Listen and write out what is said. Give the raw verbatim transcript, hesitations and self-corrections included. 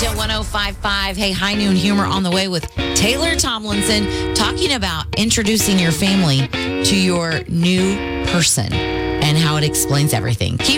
at one oh five five. Hey, High Noon Humor on the way with Taylor Tomlinson, talking about introducing your family to your new person and how it explains everything. Keep